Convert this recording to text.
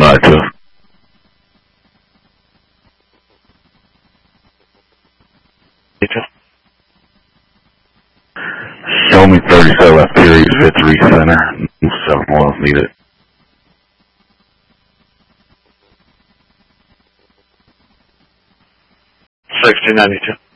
Right to. Show me 37 left period, Victory Center. 7 oils needed. 1692.